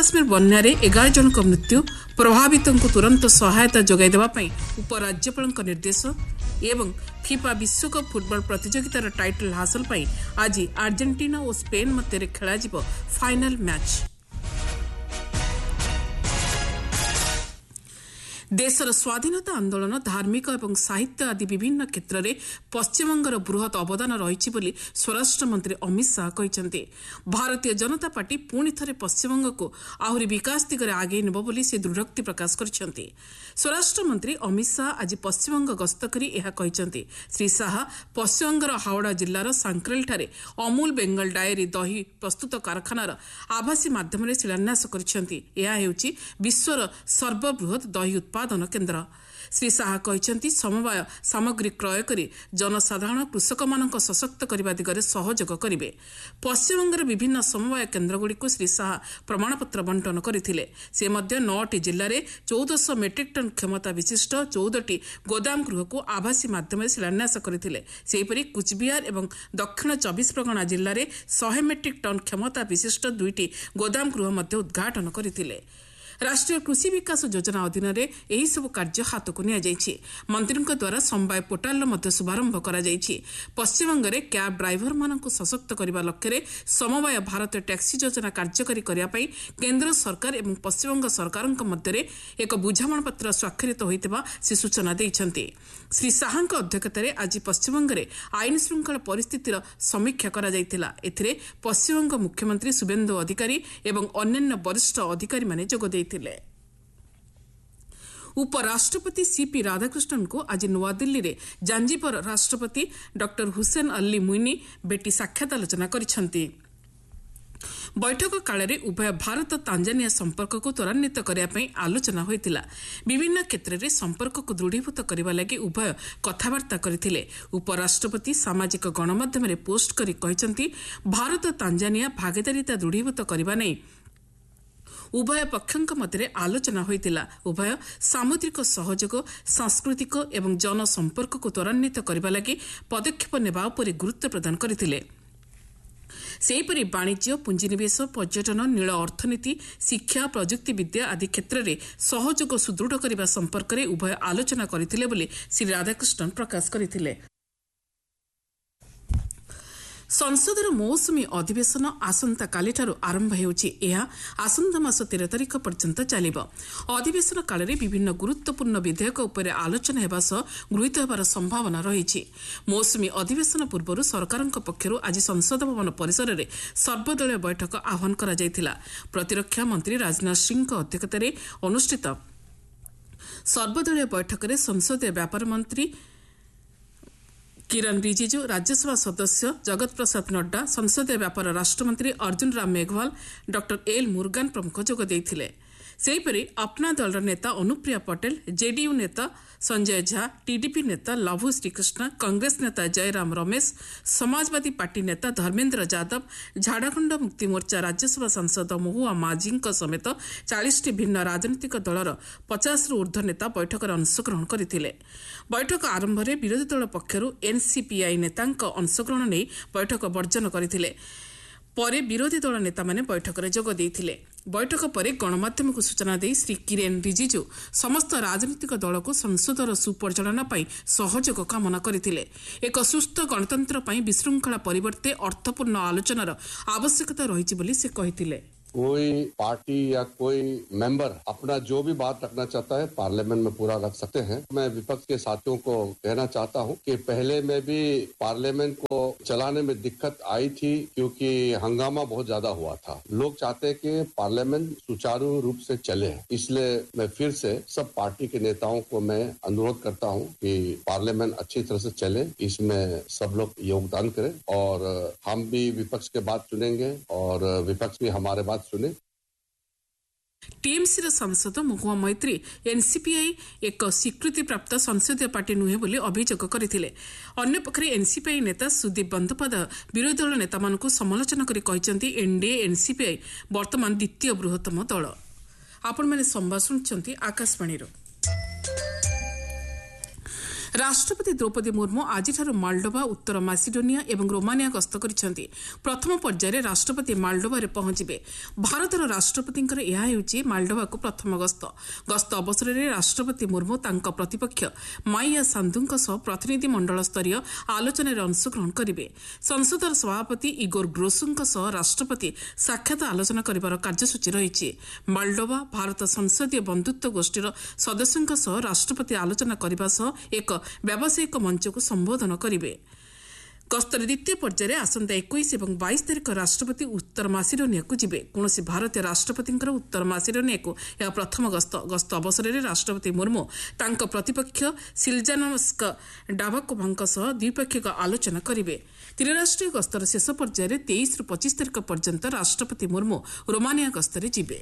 काश्मीर बन्यारे 11 जनक मृत्यु प्रभावित तुरंत सहायता जोगाई देवा पई उपराज्यपाल निर्देश एवं फिफा विश्वकप फुटबॉल प्रतियोगितार टाइटल हासिल पई आज अर्जेंटीना और स्पेन मध्य खेला फाइनल मैच। देशर स्वाधीनता आंदोलन धार्मिक और साहित्य आदि विभिन्न क्षेत्र में पश्चिमबंगर बृहत अवदान रही बोली स्वराष्ट्र मंत्री अमित शाह कहते। भारतीय जनता पार्टी पुणी थे पश्चिमबंग को आहरी विकास दिगरे आगे नेब बोली से दृढ़ोक्ति प्रकाश करछन्ती। स्वराष्ट्र मंत्री अमित शाह आज पश्चिमबंग गस्त करी यह कहते। श्री शाह पश्चिमबंगर हावड़ा जिलार सांक्रेलठारे अमूल बेंगल डायरी दही प्रस्तुत कारखानार आभासी माध्यम शिलान्यास करछन्ती। यह हेउची विश्वर सर्वबृहत दही उत्पादन केन्द्र। श्री शाह कहते समवाय सामग्री क्रय करी जनसाधारण कृषक मानक सशक्त करने दिगरे सहयोग करेंगे। पश्चिमबंगर विभिन्न समवाय केन्द्रगुड़ी श्री शाह प्रमाणपत्र बंटन करते। से 9टी जिले में 1400 मेट्रिक टन क्षमता विशिष्ट 14टी गोदाम गृह को आभासी माध्यम शिलान्यास करते। सेहीपरि कुचबिहार और दक्षिण 24 परगना जिले में 100 मेट्रिक टन क्षमता विशिष्ट 2टी गोदाम गृह उद्घाटन करते। राष्ट्रीय कृषि विकास योजना अधीन यही सब कार्य हाथ को नि मंत्री द्वारा समवाय पोर्टाल शुभारंभ कर पश्चिमबंग में कैब ड्राइवर मान सशक्त करने लक्ष्य समवाय भारत टैक्सी योजना कार्यकारी करने केन्द्र सरकार और पश्चिमबंग सरकार मध्य एक बुझामण पत्र स्वाक्षरित होता से सूचना देते। श्री शाह अध्यक्षतार आज पश्चिमबंग में आईन श्रृंखला परिस्थितिर समीक्षा कर पश्चिमबंग मुख्यमंत्री शुभेन्दु अधिकारी और अन्य वरिष्ठ अधिकारी माने जोग देइथिले। उपराष्ट्रपति सीपी राधाकृष्णन को आज नूआदिल्ली में जांजिबर राष्ट्रपति डॉक्टर हुसैन अली मुइनी बेटी साक्षात आलोचना करिसेंती। बैठक काल में उभय भारत तांजानिया संपर्क को त्वरान्वित करने आलोचना होता। विभिन्न क्षेत्र में संपर्क को दृढ़ीभूत करने लगी उभय कथबार्ता करते। उपराष्ट्रपति सामाजिक गणमाध्यम पोस्ट कर कहते भारत तांजानिया भागीदारिता दृढ़ीभूत करने नहीं उभय पक्षों मध्य आलोचना होता। उभय सामुद्रिक सहयोग सांस्कृतिक और जनसंपर्क को त्वरान्वित करने लगी पदक्षेप नेबा उपर गुरुत्व प्रदान करते। सेहीपरि वाणिज्य पुंजीनिवेश पर्यटन नील अर्थनीति शिक्षा प्रजुक्ति विद्या आदि क्षेत्र में सहयोग सुदृढ़ करने संपर्क में उभय आलोचना करथिले बोली श्री राधाकृष्णन प्रकाश करथिले। संसदर मौसुमी अधिवेशन आसंता कालिठारु आरंभ हेउछि। यह आसंता मास 13 तारिख पर्यंत चलिब। अधिवेशन काल में विभिन्न गुरुत्वपूर्ण विधेयक उपर आलोचना हेबा सह गृहीत हेबार संभावना रहिछि। मौसुमी अधिवेशन पूर्व सरकार पक्षरु आज संसद भवन परिसर में सर्वदलीय बैठक आह्वान करा जायतिला। प्रतिरक्षा मंत्री राजनाथ सिंह अध्यक्षतार अनुष्ठित सर्वदलीय बैठक में संसदीय व्यापार मंत्री किरण रिजिजू राज्यसभा सदस्य जगत प्रसाद नड्डा संसदीय व्यापार राष्ट्रमंत्री अर्जुन राम मेघवाल डॉक्टर एल मुरुगान प्रमुख जोग देइथिले। सेहीपरि अपना दल नेता अनुप्रिया पटेल जेडीयू नेता संजय झा टीडीपी नेता लभु श्रीकृष्ण कांग्रेस नेता जयराम रमेश समाजवादी पार्टी नेता धर्मेन्द्र यादव झारखंड मुक्ति मोर्चा राज्यसभा सांसद महुआ माझी समेत 40टी भिन्न राजनीतिक दलर 50 रु ऊर्ध्व नेता बैठक में अंशग्रहण करथिले। बैठक आरंभ में विरोधी दल पक्षरु एनसीपीआई नेता अंशग्रहण नहीं बैठक वर्जन करथिले। परे विरोधी दल नेता माने बैठक में जोग देइथिले। बैठक पर गणमाध्यम को सूचना दे श्री किरेन रिजिजू समस्त राजनीतिक दल को संसदर सुपरिचालना पाई सहयोग कामना करथिले। एक सुस्थ गणतंत्र पाई विशृंखला परिवर्ते अर्थपूर्ण आलोचनार आवश्यकता रही बोली से कहिथिले। कोई पार्टी या कोई मेंबर अपना जो भी बात रखना चाहता है पार्लियामेंट में पूरा रख सकते हैं। मैं विपक्ष के साथियों को कहना चाहता हूं कि पहले में भी पार्लियामेंट को चलाने में दिक्कत आई थी क्योंकि हंगामा बहुत ज्यादा हुआ था। लोग चाहते हैं कि पार्लियामेंट सुचारू रूप से चले, इसलिए मैं फिर से सब पार्टी के नेताओं को मैं अनुरोध करता हूं कि पार्लियामेंट अच्छी तरह से चले, इसमें सब लोग योगदान करें और हम भी विपक्ष के बात सुनेंगे और विपक्ष भी हमारे बात सुने। टीएमसी सांसद महुआ मैत्री एनसीपीआई एक स्वीकृति प्राप्त संसदीय पार्टी नुहे बोली अभियोग करथिले। अन्य पक्षरे एनसीपीआई नेता सुदीप बंदोपाध्याय विरोधी दल नेता मानकु समालोचना करी कहचंती एनडीए एनसीपीआई वर्तमान द्वितीय बृहत्तम दल। आपण माने संवाद सुनछंती आकाशवाणी रो। ରାଷ୍ଟ୍ରପତି ଦ୍ରୌପଦୀ ମୁର୍ମୁ ଆଜିଠାରୁ ମାଲଡୋଭା, ଉତ୍ତର ମାସିଡୋନିଆ ଏବଂ ରୋମାନିଆ ଗସ୍ତ କରିଛନ୍ତି। ପ୍ରଥମ ପର୍ଯ୍ୟାୟରେ ରାଷ୍ଟ୍ରପତି ମାଲଡୋଭାରେ ପହଞ୍ଚିବେ। ଭାରତର ରାଷ୍ଟ୍ରପତିଙ୍କର ଏହା ହେଉଛି ମାଲଡୋଭାକୁ ପ୍ରଥମ ଗସ୍ତ। ଗସ୍ତ ଅବସରରେ ରାଷ୍ଟ୍ରପତି ମୁର୍ମୁ ତାଙ୍କ ପ୍ରତିପକ୍ଷ ମାଇୟା ସାନ୍ଧୁଙ୍କ ସହ ପ୍ରତିନିଧି ମଣ୍ଡଳ ସ୍ତରୀୟ ଆଲୋଚନାରେ ଅଂଶଗ୍ରହଣ କରିବେ। ସଂସଦର ସଭାପତି ଇଗୋର ଗ୍ରୋସୁଙ୍କ ସହ ରାଷ୍ଟ୍ରପତି ସାକ୍ଷାତ ଆଲୋଚନା କରିବାର କାର୍ଯ୍ୟସୂଚୀ ରହିଛି। ମାଲଡୋଭା ଭାରତ ସଂସଦୀୟ ବନ୍ଧୁତ୍ୱ ଗୋଷ୍ଠୀର ସଦସ୍ୟଙ୍କ ସହ ରାଷ୍ଟ୍ରପତି ଆଲୋଚନା କରିବା ସହ ଏକ ବ୍ୟବସାୟିକ ମଞ୍ଚକୁ ସମ୍ବୋଧନ କରିବେ। ଗସ୍ତର ଦ୍ୱିତୀୟ ପର୍ଯ୍ୟାୟରେ ଆସନ୍ତା 21 ଏବଂ 22 ତାରିଖ ରାଷ୍ଟ୍ରପତି ଉତ୍ତର ମାସିଡୋନିଆକୁ ଯିବେ। କୌଣସି ଭାରତୀୟ ରାଷ୍ଟ୍ରପତିଙ୍କର ଉତ୍ତର ମାସିଡୋନିଆକୁ ଏହା ପ୍ରଥମ ଗସ୍ତ। ଗସ୍ତ ଅବସରରେ ରାଷ୍ଟ୍ରପତି ମୁର୍ମୁ ତାଙ୍କ ପ୍ରତିପକ୍ଷ ସିଲଜାନସ୍କ ଡାଭାକୋଭାଙ୍କ ସହ ଦ୍ୱିପାକ୍ଷିକ ଆଲୋଚନା କରିବେ। ତ୍ରିରାଷ୍ଟ୍ରୀୟ ଗସ୍ତର ଶେଷ ପର୍ଯ୍ୟାୟରେ 23ରୁ 25 ତାରିଖ ପର୍ଯ୍ୟନ୍ତ ରାଷ୍ଟ୍ରପତି ମୁର୍ମୁ ରୋମାନିଆ ଗସ୍ତରେ ଯିବେ।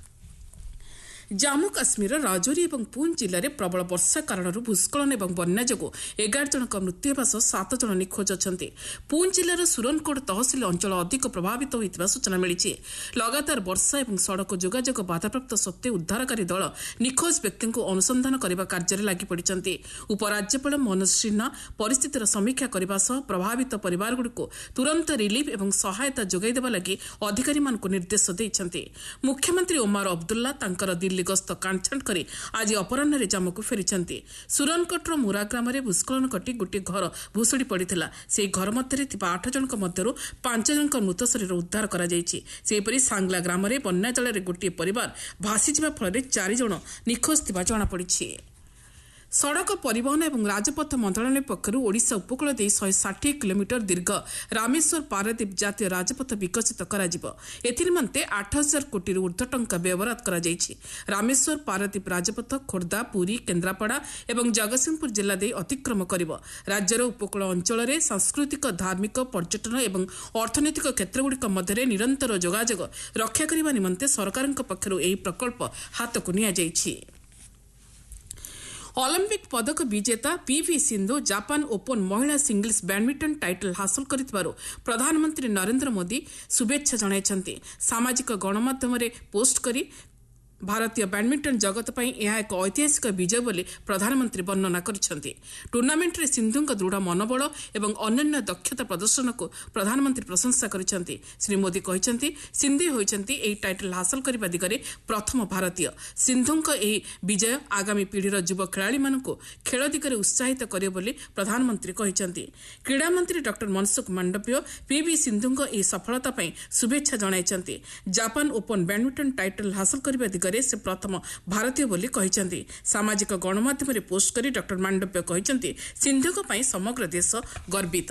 ଜାମ୍ମୁ କାଶ୍ମୀରର ରାଜୌରୀ ଏବଂ ପୁଞ୍ଚ ଜିଲ୍ଲାରେ ପ୍ରବଳ ବର୍ଷା କାରଣରୁ ଭୂସ୍କଳନ ଏବଂ ବନ୍ୟା ଯୋଗୁଁ 11 ଜଣଙ୍କ ମୃତ୍ୟୁ ହେବା ସହ 7 ଜଣ ନିଖୋଜ ଅଛନ୍ତି। ପୁଞ୍ଚ ଜିଲ୍ଲାର ସୁରନକୋଟ ତହସିଲ ଅଞ୍ଚଳ ଅଧିକ ପ୍ରଭାବିତ ହୋଇଥିବା ସୂଚନା ମିଳିଛି। ଲଗାତାର ବର୍ଷା ଏବଂ ସଡ଼କ ଯୋଗାଯୋଗ ବାଧାପ୍ରାପ୍ତ ସତ୍ତ୍ୱେ ଉଦ୍ଧାରକାରୀ ଦଳ ନିଖୋଜ ବ୍ୟକ୍ତିଙ୍କୁ ଅନୁସନ୍ଧାନ କରିବା କାର୍ଯ୍ୟରେ ଲାଗିପଡ଼ିଛନ୍ତି। ଉପରାଜ୍ୟପାଳ ମନୋଜ ସିହ୍ନା ପରିସ୍ଥିତିର ସମୀକ୍ଷା କରିବା ସହ ପ୍ରଭାବିତ ପରିବାରଗୁଡ଼ିକୁ ତୁରନ୍ତ ରିଲିଫ୍ ଏବଂ ସହାୟତା ଯୋଗାଇ ଦେବା ଲାଗି ଅଧିକାରୀମାନଙ୍କୁ ନିର୍ଦ୍ଦେଶ ଦେଇଛନ୍ତି। ମୁଖ୍ୟମନ୍ତ୍ରୀ ଓମାର ଅବଦୁଲ୍ଲା ତାଙ୍କର ଦିଲ୍ଲୀ ଗସ୍ତ କାଣ୍ଟଛାଣ୍ଟ କରି ଆଜି ଅପରାହ୍ନରେ ଜାମ୍ମୁକୁ ଫେରିଛନ୍ତି। ସୁରନକୋଟର ମୁରା ଗ୍ରାମରେ ଭୂସ୍ଖଳନ ଘଟି ଗୋଟିଏ ଘର ଭୁଶୁଡ଼ି ପଡ଼ିଥିଲା। ସେହି ଘର ମଧ୍ୟରେ ଥିବା 8 ଜଣଙ୍କ ମଧ୍ୟରୁ 5 ଜଣଙ୍କ ମୃତ ଶରୀର ଉଦ୍ଧାର କରାଯାଇଛି। ସେହିପରି ସାଙ୍ଗଲା ଗ୍ରାମରେ ବନ୍ୟା ଜଳରେ ଗୋଟିଏ ପରିବାର ଭାସିଯିବା ଫଳରେ 4 ଜଣ ନିଖୋଜ ଥିବା ଜଣାପଡ଼ିଛି। ସଡ଼କ ପରିବହନ ଏବଂ ରାଜପଥ ମନ୍ତ୍ରଣାଳୟ ପକ୍ଷରୁ ଓଡ଼ିଶା ଉପକୂଳ ଦେଇ 160 କିଲୋମିଟର ଦୀର୍ଘ ରାମେଶ୍ୱର ପାରାଦୀପ ଜାତୀୟ ରାଜପଥ ବିକଶିତ କରାଯିବ। ଏଥିନିମନ୍ତେ 8,000 କୋଟିରୁ ଉର୍ଦ୍ଧ୍ୱ ଟଙ୍କା ବ୍ୟୟବରାଦ କରାଯାଇଛି। ରାମେଶ୍ୱର ପାରାଦୀପ ରାଜପଥ ଖୋର୍ଦ୍ଧା, ପୁରୀ, କେନ୍ଦ୍ରାପଡ଼ା ଏବଂ ଜଗତସିଂହପୁର ଜିଲ୍ଲା ଦେଇ ଅତିକ୍ରମ କରିବ। ରାଜ୍ୟର ଉପକୂଳ ଅଞ୍ଚଳରେ ସାଂସ୍କୃତିକ, ଧାର୍ମିକ, ପର୍ଯ୍ୟଟନ ଏବଂ ଅର୍ଥନୈତିକ କ୍ଷେତ୍ରଗୁଡ଼ିକ ମଧ୍ୟରେ ନିରନ୍ତର ଯୋଗାଯୋଗ ରକ୍ଷା କରିବା ନିମନ୍ତେ ସରକାରଙ୍କ ପକ୍ଷରୁ ଏହି ପ୍ରକଳ୍ପ ହାତକୁ ନିଆଯାଇଛି। ଅଲିମ୍ପିକ୍ ପଦକ ବିଜେତା ପିଭି ସିନ୍ଧୁ ଜାପାନ ଓପନ୍ ମହିଳା ସିଙ୍ଗଲ୍ସ ବ୍ୟାଡମିଣ୍ଟନ ଟାଇଟଲ ହାସଲ କରିଥିବାରୁ ପ୍ରଧାନମନ୍ତ୍ରୀ ନରେନ୍ଦ୍ର ମୋଦି ଶୁଭେଚ୍ଛା ଜଣାଇଛନ୍ତି। ସାମାଜିକ ଗଣମାଧ୍ୟମରେ ପୋଷ୍ଟ କରି ଭାରତୀୟ ବ୍ୟାଡମିଣ୍ଟନ ଜଗତ ପାଇଁ ଏହା ଏକ ଐତିହାସିକ ବିଜୟ ବୋଲି ପ୍ରଧାନମନ୍ତ୍ରୀ ବର୍ଣ୍ଣନା କରିଛନ୍ତି। ଟୁର୍ଣ୍ଣାମେଣ୍ଟରେ ସିନ୍ଧୁଙ୍କ ଦୃଢ଼ ମନୋବଳ ଏବଂ ଅନନ୍ୟ ଦକ୍ଷତା ପ୍ରଦର୍ଶନକୁ ପ୍ରଧାନମନ୍ତ୍ରୀ ପ୍ରଶଂସା କରିଛନ୍ତି। ଶ୍ରୀ ମୋଦି କହିଛନ୍ତି, ସିନ୍ଧୁ ହୋଇଛନ୍ତି ଏହି ଟାଇଟଲ ହାସଲ କରିବା ଦିଗରେ ପ୍ରଥମ ଭାରତୀୟ। ସିନ୍ଧୁଙ୍କ ଏହି ବିଜୟ ଆଗାମୀ ପିଢ଼ିର ଯୁବ ଖେଳାଳିମାନଙ୍କୁ ଖେଳ ଦିଗରେ ଉତ୍ସାହିତ କରିବ ବୋଲି ପ୍ରଧାନମନ୍ତ୍ରୀ କହିଛନ୍ତି। କ୍ରୀଡ଼ାମନ୍ତ୍ରୀ ଡକ୍ଟର ମନସୁଖ ମାଣ୍ଡବ୍ୟ ପିଭି ସିନ୍ଧୁଙ୍କ ଏହି ସଫଳତା ପାଇଁ ଶୁଭେଚ୍ଛା ଜଣାଇଛନ୍ତି। ଜାପାନ ଓପନ୍ ବ୍ୟାଡମିଣ୍ଟନ ଟାଇଟଲ ହାସଲ କରିବା ଦିଗରେ ସେ ପ୍ରଥମ ଭାରତୀୟ ବୋଲି କହିଛନ୍ତି। ସାମାଜିକ ଗଣମାଧ୍ୟମରେ ପୋଷ୍ଟ କରି ଡକ୍ଟର ମାଣ୍ଡବ୍ୟ କହିଛନ୍ତି, ସିନ୍ଧୁଙ୍କ ପାଇଁ ସମଗ୍ର ଦେଶ ଗର୍ବିତ।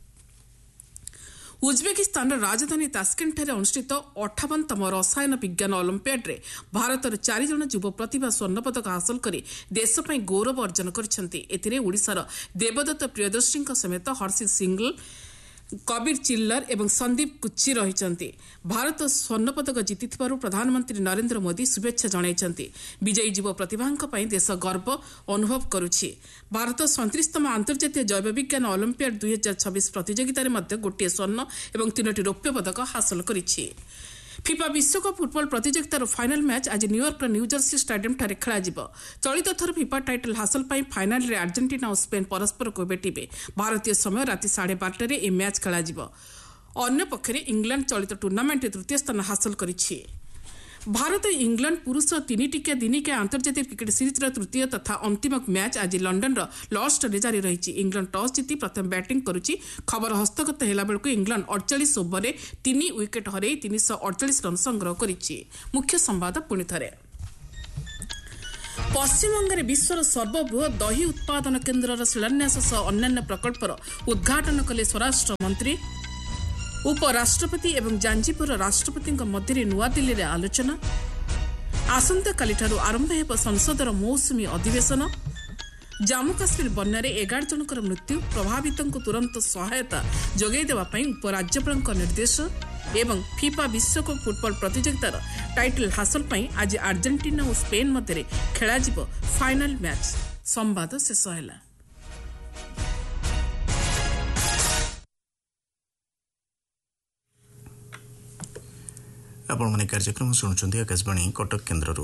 ଉଜବେକିସ୍ତାନର ରାଜଧାନୀ ତାସ୍କେଣ୍ଟଠାରେ ଅନୁଷ୍ଠିତ 58ତମ ରସାୟନ ବିଜ୍ଞାନ ଅଲିମ୍ପିଆଡରେ ଭାରତର 4 ଜଣ ଯୁବ ପ୍ରତିଭା ସ୍ୱର୍ଣ୍ଣପଦକ ହାସଲ କରି ଦେଶ ପାଇଁ ଗୌରବ ଅର୍ଜନ କରିଛନ୍ତି। ଏଥିରେ ଓଡ଼ିଶାର ଦେବଦତ୍ତ ପ୍ରିୟଦର୍ଶୀଙ୍କ ସମେତ ହର୍ଷିତ ସିଂଗଲ, କବିର ଚିଲ୍ଲର ଏବଂ ସନ୍ଦୀପ କୁଚ୍ଚି ରହିଛନ୍ତି। ଭାରତ ସ୍ୱର୍ଣ୍ଣପଦକ ଜିତିଥିବାରୁ ପ୍ରଧାନମନ୍ତ୍ରୀ ନରେନ୍ଦ୍ର ମୋଦି ଶୁଭେଚ୍ଛା ଜଣାଇଛନ୍ତି। ବିଜୟୀ ଯୁବ ପ୍ରତିଭାଙ୍କ ପାଇଁ ଦେଶ ଗର୍ବ ଅନୁଭବ କରୁଛି। ଭାରତ 37ତମ ଆନ୍ତର୍ଜାତୀୟ ଜୈବ ବିଜ୍ଞାନ ଅଲିମ୍ପିଆଡ 2026 ପ୍ରତିଯୋଗିତାରେ ମଧ୍ୟ ଗୋଟିଏ ସ୍ୱର୍ଣ୍ଣ ଏବଂ 3ଟି ରୌପ୍ୟ ପଦକ ହାସଲ କରିଛି। ଫିଫା ବିଶ୍ୱକପ୍ ଫୁଟବଲ ପ୍ରତିଯୋଗିତାର ଫାଇନାଲ୍ ମ୍ୟାଚ୍ ଆଜି ନ୍ୟୁୟର୍କର ନ୍ୟୁଜର୍ସି ଷ୍ଟାଡିୟମ୍ଠାରେ ଖେଳାଯିବ। ଚଳିତ ଥର ଫିଫା ଟାଇଟଲ୍ ହାସଲ ପାଇଁ ଫାଇନାଲ୍ରେ ଆର୍ଜେଣ୍ଟିନା ଓ ସ୍ପେନ୍ ପରସ୍ପରକୁ ଭେଟିବେ। ଭାରତୀୟ ସମୟ ରାତି 12:30ରେ ଏହି ମ୍ୟାଚ୍ ଖେଳାଯିବ। ଅନ୍ୟପକ୍ଷରେ ଇଂଲଣ୍ଡ ଚଳିତ ଟୁର୍ଣ୍ଣାମେଣ୍ଟରେ ତୃତୀୟ ସ୍ଥାନ ହାସଲ କରିଛି। ଭାରତ ଇଂଲଣ୍ଡ ପୁରୁଷ 3-ଟିକିଆ ଦିନିକିଆ ଆନ୍ତର୍ଜାତିକ କ୍ରିକେଟ ସିରିଜ୍ର ତୃତୀୟ ତଥା ଅନ୍ତିମ ମ୍ୟାଚ୍ ଆଜି ଲଣ୍ଡନର ଲର୍ଡସଠାରେ ଜାରି ରହିଛି। ଇଂଲଣ୍ଡ ଟସ୍ ଜିତି ପ୍ରଥମେ ବ୍ୟାଟିଂ କରୁଛି। ଖବର ହସ୍ତଗତ ହେଲାବେଳକୁ ଇଂଲଣ୍ଡ 48 ଓଭରରେ 3 ୱିକେଟ୍ ହରାଇ 348 ରନ୍ ସଂଗ୍ରହ କରିଛି। ମୁଖ୍ୟ ସମ୍ବାଦ ପୁଣିଥରେ। ପଶ୍ଚିମବଙ୍ଗରେ ବିଶ୍ୱର ସର୍ବବୃହତ୍ ଦହି ଉତ୍ପାଦନ କେନ୍ଦ୍ରର ଶିଳାନ୍ୟାସ ସହ ଅନ୍ୟାନ୍ୟ ପ୍ରକଳ୍ପର ଉଦ୍ଘାଟନ କଲେ ସ୍ୱରାଷ୍ଟ୍ର ମନ୍ତ୍ରୀ। ଉପରାଷ୍ଟ୍ରପତି ଏବଂ ଜାଞ୍ଜିପୁରର ରାଷ୍ଟ୍ରପତିଙ୍କ ମଧ୍ୟରେ ନୂଆଦିଲ୍ଲୀରେ ଆଲୋଚନା। ଆସନ୍ତାକାଲିଠାରୁ ଆରମ୍ଭ ହେବ ସଂସଦର ମୌସୁମୀ ଅଧିବେଶନ। ଜାମ୍ମୁ କାଶ୍ମୀର ବନ୍ୟାରେ 11 ଜଣଙ୍କର ମୃତ୍ୟୁ, ପ୍ରଭାବିତଙ୍କୁ ତୁରନ୍ତ ସହାୟତା ଯୋଗାଇ ଦେବା ପାଇଁ ଉପରାଜ୍ୟପାଳଙ୍କ ନିର୍ଦ୍ଦେଶ। ଏବଂ ଫିଫା ବିଶ୍ୱକପ୍ ଫୁଟବଲ ପ୍ରତିଯୋଗିତାର ଟାଇଟଲ ହାସଲ ପାଇଁ ଆଜି ଆର୍ଜେଣ୍ଟିନା ଓ ସ୍ପେନ୍ ମଧ୍ୟରେ ଖେଳାଯିବ ଫାଇନାଲ ମ୍ୟାଚ୍। ସମ୍ବାଦ ଶେଷ ହେଲା। ଆପଣମାନେ କାର୍ଯ୍ୟକ୍ରମ ଶୁଣୁଛନ୍ତି ଆକାଶବାଣୀ କଟକ କେନ୍ଦ୍ରରୁ।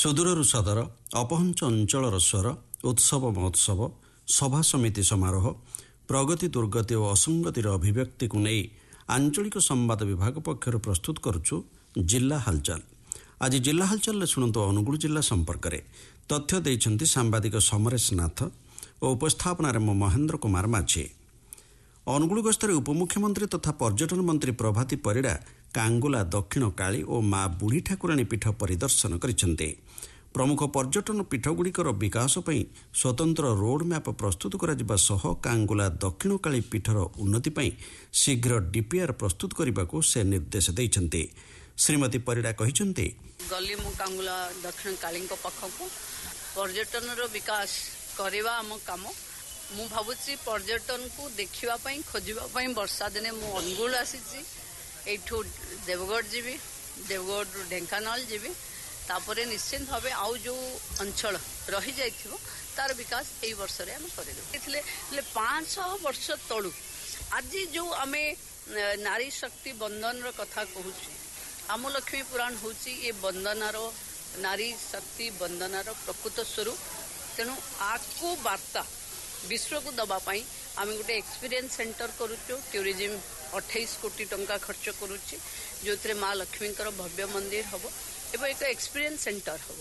ସୁଦୂରରୁ ସଦର, ଅପହଞ୍ଚ ଅଞ୍ଚଳର ସ୍ୱର, ଉତ୍ସବ ମହୋତ୍ସବ, ସଭା ସମିତି ସମାରୋହ, ପ୍ରଗତି ଦୁର୍ଗତି ଓ ଅସଙ୍ଗତିର ଅଭିବ୍ୟକ୍ତିକୁ ନେଇ ଆଞ୍ଚଳିକ ସମ୍ବାଦ ବିଭାଗ ପକ୍ଷରୁ ପ୍ରସ୍ତୁତ କରୁଛୁ ଜିଲ୍ଲା ହାଲଚାଲ। ଆଜି ଜିଲ୍ଲା ହାଲଚାଲରେ ଶୁଣନ୍ତୁ ଅନୁଗୁଳ ଜିଲ୍ଲା ସମ୍ପର୍କରେ। ତଥ୍ୟ ଦେଇଛନ୍ତି ସାମ୍ବାଦିକ ସମରେଶ ନାଥ ଓ ଉପସ୍ଥାପନାରେ ମୁଁ ମହେନ୍ଦ୍ର କୁମାର ମାଝୀ। ଅନୁଗୁଳ ଗସ୍ତରେ ଉପମୁଖ୍ୟମନ୍ତ୍ରୀ ତଥା ପର୍ଯ୍ୟଟନ ମନ୍ତ୍ରୀ ପ୍ରଭାତୀ ପରିଡ଼ା କାଙ୍ଗୁଲା ଦକ୍ଷିଣ କାଳୀ ଓ ମା ବୁଢ଼ୀ ଠାକୁରାଣୀ ପୀଠ ପରିଦର୍ଶନ କରିଛନ୍ତି। ପ୍ରମୁଖ ପର୍ଯ୍ୟଟନ ପୀଠଗୁଡ଼ିକର ବିକାଶ ପାଇଁ ସ୍ୱତନ୍ତ୍ର ରୋଡ୍ ମ୍ୟାପ୍ ପ୍ରସ୍ତୁତ କରାଯିବା ସହ କାଙ୍ଗୁଲା ଦକ୍ଷିଣ କାଳୀ ପୀଠର ଉନ୍ନତି ପାଇଁ ଶୀଘ୍ର ଡିପିଆର୍ ପ୍ରସ୍ତୁତ କରିବାକୁ ସେ ନିର୍ଦ୍ଦେଶ ଦେଇଛନ୍ତି। ଶ୍ରୀମତୀ ପରିଡ଼ା କହିଛନ୍ତି, ଗଲି ମୁଁ କାଙ୍ଗୁଲା ଦକ୍ଷିଣ କାଳୀଙ୍କ ପାଖକୁ ପର୍ଯ୍ୟଟନର ବିକାଶ କରିବା ଆମ କାମ। ମୁଁ ଭାବୁଛି ପର୍ଯ୍ୟଟନକୁ ଦେଖିବା ପାଇଁ ଖୋଜିବା ପାଇଁ ବର୍ଷା ଦିନେ ମୁଁ ଅନୁଗୁଳ ଆସିଛି। ଏଇଠୁ ଦେବଗଡ଼ ଯିବି, ଦେବଗଡ଼ରୁ ଢେଙ୍କାନାଳ ଯିବି, ତାପରେ ନିଶ୍ଚିନ୍ତ ଭାବେ ଆଉ ଯେଉଁ ଅଞ୍ଚଳ ରହିଯାଇଥିବ ତାର ବିକାଶ ଏଇ ବର୍ଷରେ ଆମେ କରିଦେବୁ। ହେଲେ 500 ବର୍ଷ ତଳୁ ଆଜି ଯେଉଁ ଆମେ ନାରୀ ଶକ୍ତି ବନ୍ଦନର କଥା କହୁଛୁ, ଆମ ଲକ୍ଷ୍ମୀ ପୁରାଣ ହେଉଛି ଏ ବନ୍ଦନାର, ନାରୀ ଶକ୍ତି ବନ୍ଦନାର ପ୍ରକୃତ ସ୍ୱରୂପ। ତେଣୁ ଆକୁ ବାର୍ତ୍ତା ବିଶ୍ୱକୁ ଦେବା ପାଇଁ ଆମେ ଗୋଟେ ଏକ୍ସପିରିଏନ୍ସ ସେଣ୍ଟର କରୁଛୁ। ଟୁରିଜିମ୍ 28 କୋଟି ଟଙ୍କା ଖର୍ଚ୍ଚ କରୁଛି, ଯେଉଁଥିରେ ମା ଲକ୍ଷ୍ମୀଙ୍କର ଭବ୍ୟ ମନ୍ଦିର ହେବ ଏବଂ ଏକ ଏକ୍ସପିରିଏନ୍ସ ସେଣ୍ଟର ହେବ।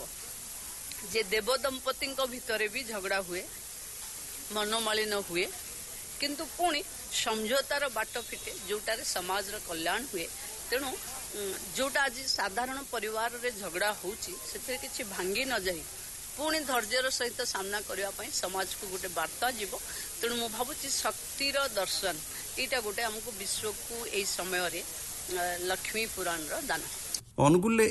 ଯେ ଦେବ ଦମ୍ପତିଙ୍କ ଭିତରେ ବି ଝଗଡ଼ା ହୁଏ, ମନମାଳିନ ହୁଏ, କିନ୍ତୁ ପୁଣି ସମଝୋତାର ବାଟ ଫିଟେ ଯେଉଁଟାରେ ସମାଜର କଲ୍ୟାଣ ହୁଏ। ତେଣୁ ଯେଉଁଟା ଆଜି ସାଧାରଣ ପରିବାରରେ ଝଗଡ଼ା ହେଉଛି ସେଥିରେ କିଛି ଭାଙ୍ଗି ନ ଯାଇ ପୁଣି ଧୈର୍ଯ୍ୟର ସହିତ ସାମ୍ନା କରିବା ପାଇଁ ସମାଜକୁ ଗୋଟେ ବାର୍ତ୍ତା ଯିବ। ତେଣୁ ମୁଁ ଭାବୁଛି ଶକ୍ତିର ଦର୍ଶନ ଏଇଟା ଗୋଟେ ଆମକୁ ବିଶ୍ୱକୁ ଏଇ ସମୟରେ ଲକ୍ଷ୍ମୀ ପୁରାଣର ଦାନ। ଅନୁଗୁଳରେ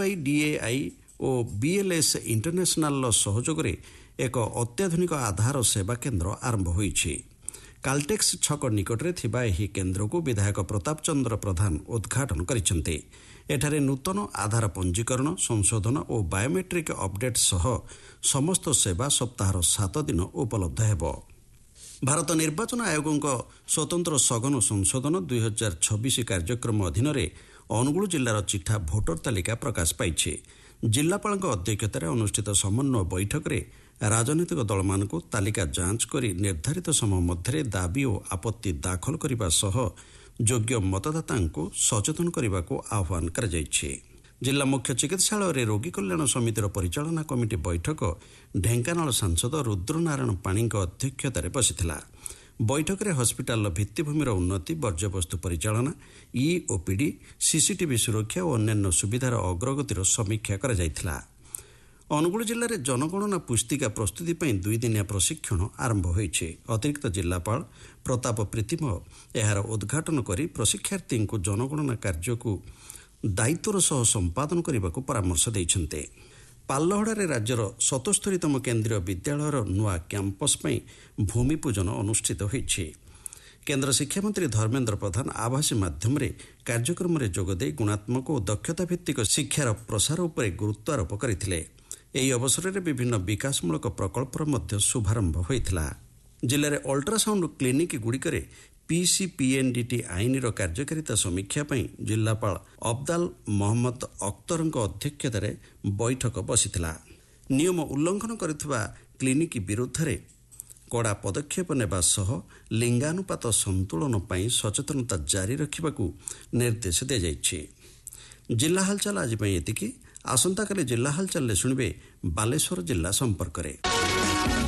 UIDAI ଓ BLS ଇଣ୍ଟରନ୍ୟାସନାଲର ସହଯୋଗରେ ଏକ ଅତ୍ୟାଧୁନିକ ଆଧାର ସେବା କେନ୍ଦ୍ର ଆରମ୍ଭ ହୋଇଛି। କାଲଟେକ୍ସ ଛକ ନିକଟରେ ଥିବା ଏହି କେନ୍ଦ୍ରକୁ ବିଧାୟକ ପ୍ରତାପ ଚନ୍ଦ୍ର ପ୍ରଧାନ ଉଦ୍ଘାଟନ କରିଛନ୍ତି। ଏଠାରେ ନୂତନ ଆଧାର ପଞ୍ଜୀକରଣ, ସଂଶୋଧନ ଓ ବାୟୋମେଟ୍ରିକ୍ ଅପଡେଟ୍ ସହ ସମସ୍ତ ସେବା ସପ୍ତାହର 7 ଦିନ ଉପଲବ୍ଧ ହେବ। ଭାରତ ନିର୍ବାଚନ ଆୟୋଗଙ୍କ ସ୍ୱତନ୍ତ୍ର ସଘନ ସଂଶୋଧନ 2026 କାର୍ଯ୍ୟକ୍ରମ ଅଧୀନରେ ଅନୁଗୁଳ ଜିଲ୍ଲାର ଚିଠା ଭୋଟର ତାଲିକା ପ୍ରକାଶ ପାଇଛି। ଜିଲ୍ଲାପାଳଙ୍କ ଅଧ୍ୟକ୍ଷତାରେ ଅନୁଷ୍ଠିତ ସମନ୍ୱୟ ବୈଠକରେ ରାଜନୈତିକ ଦଳମାନଙ୍କୁ ତାଲିକା ଯାଞ୍ଚ କରି ନିର୍ଦ୍ଧାରିତ ସମୟ ମଧ୍ୟରେ ଦାବି ଓ ଆପତ୍ତି ଦାଖଲ କରିବା ସହ ଯୋଗ୍ୟ ମତଦାତାଙ୍କୁ ସଚେତନ କରିବାକୁ ଆହ୍ୱାନ କରାଯାଇଛି। ଜିଲ୍ଲା ମୁଖ୍ୟ ଚିକିତ୍ସାଳୟରେ ରୋଗୀ କଲ୍ୟାଣ ସମିତିର ପରିଚାଳନା କମିଟି ବୈଠକ ଢେଙ୍କାନାଳ ସାଂସଦ ରୁଦ୍ରନାରାୟଣ ପାଣିଙ୍କ ଅଧ୍ୟକ୍ଷତାରେ ବସିଥିଲା। ବୈଠକରେ ହସ୍ପିଟାଲର ଭିତ୍ତିଭୂମିର ଉନ୍ନତି, ବର୍ଜ୍ୟବସ୍ତୁ ପରିଚାଳନା, EOPD, CCTV ସୁରକ୍ଷା ଓ ଅନ୍ୟାନ୍ୟ ସୁବିଧାର ଅଗ୍ରଗତିର ସମୀକ୍ଷା କରାଯାଇଥିଲା। ଅନୁଗୁଳ ଜିଲ୍ଲାରେ ଜନଗଣନା ପୁସ୍ତିକା ପ୍ରସ୍ତୁତି ପାଇଁ 2 ଦିନିଆ ପ୍ରଶିକ୍ଷଣ ଆରମ୍ଭ ହୋଇଛି। ଅତିରିକ୍ତ ଜିଲ୍ଲାପାଳ ପ୍ରତାପ ପ୍ରୀତିମ ଏହାର ଉଦ୍ଘାଟନ କରି ପ୍ରଶିକ୍ଷାର୍ଥୀଙ୍କୁ ଜନଗଣନା କାର୍ଯ୍ୟକୁ ଦାୟିତ୍ୱର ସହ ସମ୍ପାଦନ କରିବାକୁ ପରାମର୍ଶ ଦେଇଛନ୍ତି। ପାଲଲହଡ଼ାରେ ରାଜ୍ୟର 77ତମ କେନ୍ଦ୍ରୀୟ ବିଦ୍ୟାଳୟର ନୂଆ କ୍ୟାମ୍ପସ୍ ପାଇଁ ଭୂମି ପୂଜନ ଅନୁଷ୍ଠିତ ହୋଇଛି। କେନ୍ଦ୍ର ଶିକ୍ଷାମନ୍ତ୍ରୀ ଧର୍ମେନ୍ଦ୍ର ପ୍ରଧାନ ଆଭାସୀ ମାଧ୍ୟମରେ କାର୍ଯ୍ୟକ୍ରମରେ ଯୋଗଦେଇ ଗୁଣାତ୍ମକ ଓ ଦକ୍ଷତା ଭିତ୍ତିକ ଶିକ୍ଷାର ପ୍ରସାର ଉପରେ ଗୁରୁତ୍ୱ ଆରୋପ କରିଥିଲେ। ଏହି ଅବସରରେ ବିଭିନ୍ନ ବିକାଶମୂଳକ ପ୍ରକଳ୍ପର ମଧ୍ୟ ଶୁଭାରମ୍ଭ ହୋଇଥିଲା। ଜିଲ୍ଲାରେ ଅଲ୍ଟ୍ରାସାଉଣ୍ଡ କ୍ଲିନିକ୍ ଗୁଡ଼ିକରେ PCPNDT ଆଇନର କାର୍ଯ୍ୟକାରିତା ସମୀକ୍ଷା ପାଇଁ ଜିଲ୍ଲାପାଳ ଅବଦାଲ ମହମ୍ମଦ ଅଖତରଙ୍କ ଅଧ୍ୟକ୍ଷତାରେ ବୈଠକ ବସିଥିଲା। ନିୟମ ଉଲ୍ଲଂଘନ କରୁଥିବା କ୍ଲିନିକ୍ ବିରୁଦ୍ଧରେ କଡ଼ା ପଦକ୍ଷେପ ନେବା ସହ ଲିଙ୍ଗାନୁପାତ ସନ୍ତୁଳନ ପାଇଁ ସଚେତନତା ଜାରି ରଖିବାକୁ ନିର୍ଦ୍ଦେଶ ଦିଆଯାଇଛି। ଜିଲ୍ଲା ହାଲଚାଲ ଆଜି ପାଇଁ ଏତିକି। ଆସନ୍ତାକାଲି ଜିଲ୍ଲା ହାଲଚାଲରେ ଶୁଣିବେ ବାଲେଶ୍ୱର ଜିଲ୍ଲା ସମ୍ପର୍କରେ।